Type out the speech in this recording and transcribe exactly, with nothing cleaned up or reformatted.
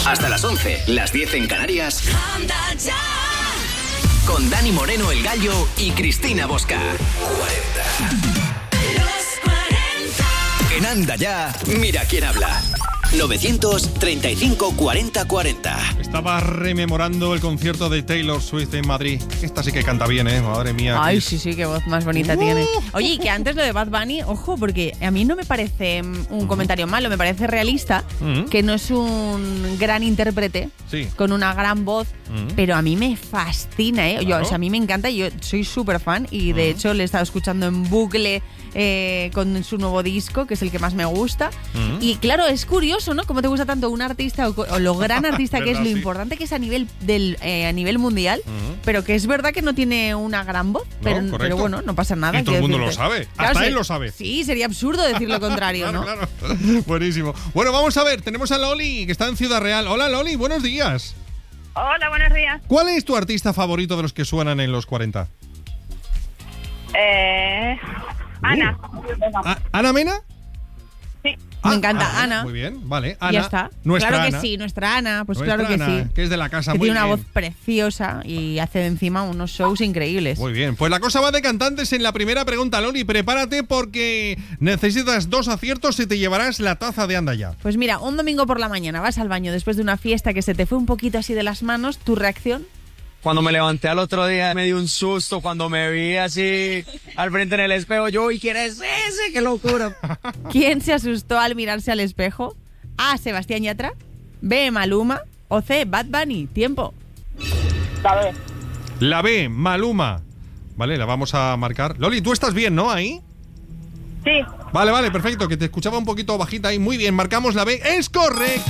Hasta las once, las diez en Canarias. Con Dani Moreno, el Gallo, y Cristina Bosca. cuarenta. En Anda Ya, mira quién habla. novecientos treinta y cinco cuarenta cuarenta. Estaba rememorando el concierto de Taylor Swift en Madrid. Esta sí que canta bien, ¿eh? Madre mía. Ay, que... sí, sí, qué voz más bonita uh. tiene. Oye, y que antes lo de Bad Bunny, ojo, porque a mí no me parece un comentario malo, me parece realista, uh-huh. que no es un gran intérprete, sí. con una gran voz, uh-huh. pero a mí me fascina, ¿eh? Claro. Yo, o sea, a mí me encanta, yo soy súper fan y de uh-huh. hecho le he estado escuchando en bucle eh, con su nuevo disco, que es el que más me gusta. Uh-huh. Y claro, es curioso, ¿no? Cómo te gusta tanto un artista o, o lo gran artista que es, lo sí. importante que es a nivel del eh, a nivel mundial, uh-huh. pero que es verdad que no tiene una gran voz, pero, no, pero bueno, no pasa nada. Y todo el mundo decirte. lo sabe, claro, hasta sí, él lo sabe. Sí, sería absurdo decir lo contrario, claro, ¿no? Claro. Buenísimo. Bueno, vamos a ver, tenemos a Loli, que está en Ciudad Real. Hola, Loli, buenos días. Hola, buenos días. ¿Cuál es tu artista favorito de los que suenan en los cuarenta? Eh... Ana. Uh. ¿Ana Mena? Sí. Ah, me encanta, ah, Ana. Muy bien, vale. Ana. Ya está. Nuestra claro Ana. que sí, nuestra Ana, pues nuestra claro que Ana, sí. Que es de la casa, que muy tiene una bien. voz preciosa y hace de encima unos shows increíbles. Muy bien, pues la cosa va de cantantes en la primera pregunta, Loli. Prepárate porque necesitas dos aciertos y te llevarás la taza de Anda Ya. Pues mira, un domingo por la mañana vas al baño después de una fiesta que se te fue un poquito así de las manos, ¿tu reacción? Cuando me levanté al otro día me dio un susto cuando me vi así al frente en el espejo. Yo, ¿y quién es ese? ¡Qué locura! ¿Quién se asustó al mirarse al espejo? A. Sebastián Yatra, B. Maluma o C. Bad Bunny. Tiempo. La B. La B, Maluma. Vale, la vamos a marcar. Loli, tú estás bien, ¿no? Ahí. Sí. Vale, vale, perfecto, que te escuchaba un poquito bajita ahí. Muy bien, marcamos la B. ¡Es correcto!